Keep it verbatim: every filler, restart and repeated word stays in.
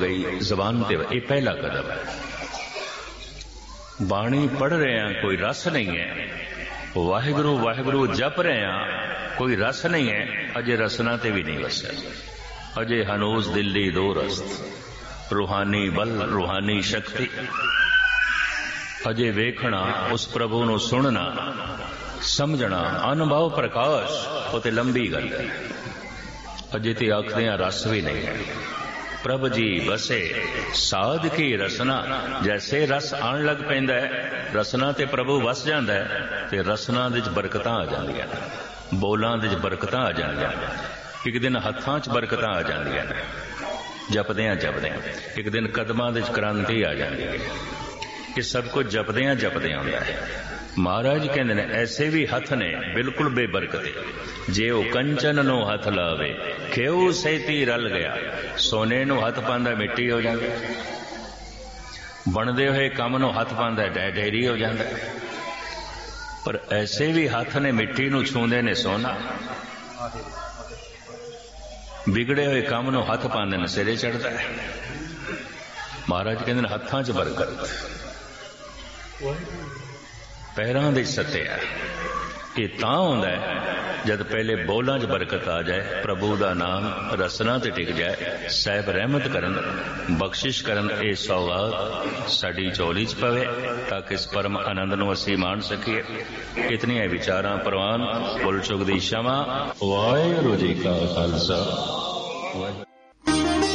गई जबान ते ये पहला कदम है। बाणी पढ़ रहे हैं कोई रस नहीं है, वाहिगुरु वाहिगुरु जप रहे हैं कोई रस नहीं है, अजे रसना ते भी नहीं वसया, अजे हनूज दिल्ली दो रस्त रूहानी बल रूहानी शक्ति, अजे वेखना उस प्रभु नु सुनना समझना अनुभव प्रकाश उते लंबी गल है, अजे ते आखदे रस भी नहीं है। प्रभ जी बसे साध की रसना, जैसे रस आन लग पैंदा है रसना ते प्रभु वस जांदा है ते रसना दे बरकतां आ जांदियां ने, बोलां दे बरकतां आ जांदियां ने, एक दिन हत्थां च बरकतां आ जांदियां ने, जपदियां जपदियां एक दिन कदमां दे क्रांति आ जांदी है। ये सब कुछ जपदियां जपदियां हुंदा है। महाराज कहते ने ऐसे भी हथ ने बिल्कुल बेबरकते, जे वो कंचन नो हथ लावे खेऊ सैती रल गया, सोने नो हथ पांदा मिट्टी हो जाता, बनदे हुए काम नो हथ पांदा ढेरी हो जाता, पर ऐसे भी हथ ने मिट्टी नु छूंदे ने सोना, बिगड़े हुए काम नो हथ पांदे ने सिरे चढ़ता है। महाराज कहते ने हथां च बरकत, पैरां दे सत्या, ये तां हुंदा है जद पहले बोलां च बरकत आ जाए, प्रभु दा नाम रसना ते टिक जाए, साहिब रहमत करन बख्शिश करन, ये सौगात साडी झोली च पवे ताकि इस परम आनंद नूं असीं मान सकीए। इतनियां विचारां प्रवान, भुल चुक दी क्षमा। वाहिगुरू जी का खालसा